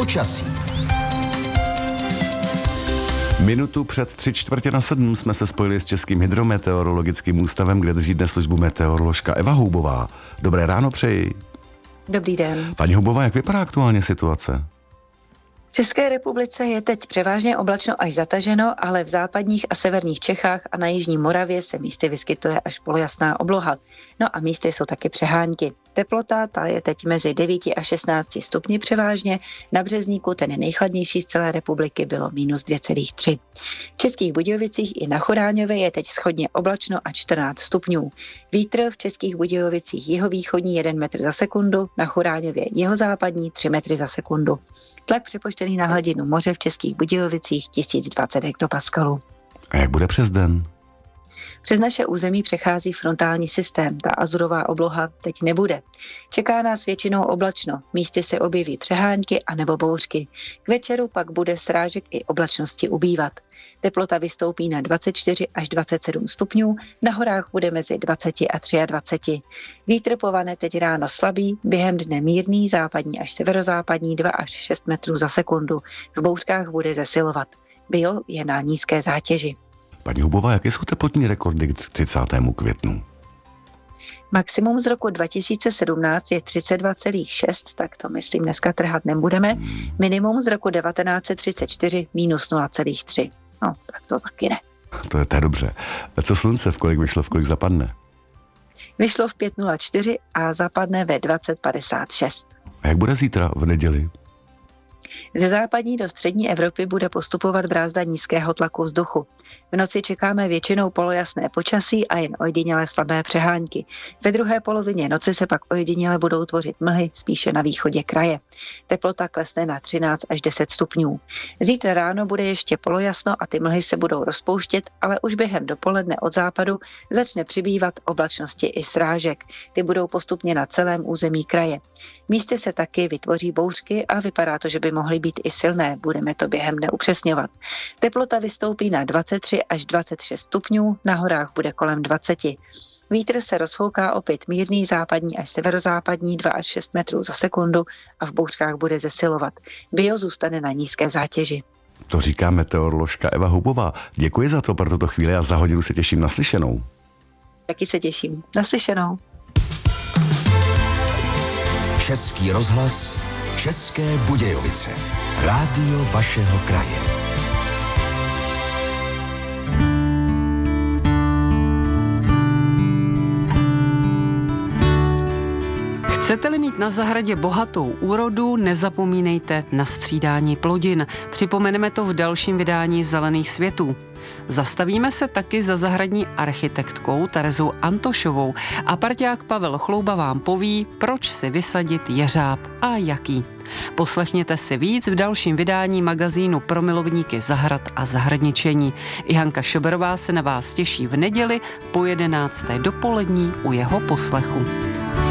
Počasí. Minutu před 6:45 jsme se spojili s Českým hydrometeorologickým ústavem, kde drží dnes službu meteoroložka Eva Houbová. Dobré ráno přeji. Dobrý den. Paní Houbová, jak vypadá aktuálně situace? V České republice je teď převážně oblačno až zataženo, ale v západních a severních Čechách a na jižní Moravě se místy vyskytuje až polojasná obloha. No a místy jsou taky přehánky. Teplota ta je teď mezi 9 a 16 stupni převážně. Na Březníku, ten nejchladnější z celé republiky, bylo -2,3. V Českých Budějovicích i na Choráňově je teď shodně oblačno a 14 stupňů. Vítr v Českých Budějovicích jihovýchodní 1 metr za sekundu, na Choráňově jihozápadní 3 metry za sekundu. Tlak přepočtený na hladinu moře v Českých Budějovicích 1020 hektopaskalů. A jak bude přes den? Přes naše území přechází frontální systém, ta azurová obloha teď nebude. Čeká nás většinou oblačno, místy se objeví přehánky a nebo bouřky. K večeru pak bude srážek i oblačnosti ubývat. Teplota vystoupí na 24 až 27 stupňů, na horách bude mezi 20 a 23. Vítr povane teď ráno slabý, během dne mírný, západní až severozápadní 2 až 6 metrů za sekundu. V bouřkách bude zesilovat. Bio je na nízké zátěži. Paní Houbová, jaké jsou teplotní rekordy k 30. květnu? Maximum z roku 2017 je 32,6, tak to myslím dneska trhat nebudeme. Minimum z roku 1934 -0,3. No, tak to taky ne. To je dobře. A co slunce, v kolik vyšlo, v kolik zapadne? Vyšlo v 5:04 a zapadne ve 20:56. A jak bude zítra v neděli? Ze západní do střední Evropy bude postupovat brázda nízkého tlaku vzduchu. V noci čekáme většinou polojasné počasí a jen ojedinělé slabé přehánky. Ve druhé polovině noci se pak ojediněle budou tvořit mlhy spíše na východě kraje. Teplota klesne na 13 až 10 stupňů. Zítra ráno bude ještě polojasno a ty mlhy se budou rozpouštět, ale už během dopoledne od západu začne přibývat oblačnosti i srážek. Ty budou postupně na celém území kraje. Místy se taky vytvoří bouřky a vypadá to, že by mohly být i silné, budeme to během dne upřesňovat. Teplota vystoupí na 23 až 26 stupňů, na horách bude kolem 20. Vítr se rozfouká opět mírný západní až severozápadní 2 až 6 metrů za sekundu a v bouřkách bude zesilovat. Bio zůstane na nízké zátěži. To říká meteoroložka Eva Houbová. Děkuji za to pro tuto chvíli a za hodinu se těším na slyšenou. Taky se těším. Naslyšenou. Český rozhlas, České Budějovice. Rádio vašeho kraje. Chcete-li mít na zahradě bohatou úrodu, nezapomínejte na střídání plodin. Připomeneme to v dalším vydání Zelených světů. Zastavíme se taky za zahradní architektkou Terezou Antošovou a parťák Pavel Chlouba vám poví, proč si vysadit jeřáb a jaký. Poslechněte si víc v dalším vydání magazínu pro milovníky zahrad a zahradničení. I Hanka Šoberová se na vás těší v neděli po 11. dopolední u jeho poslechu.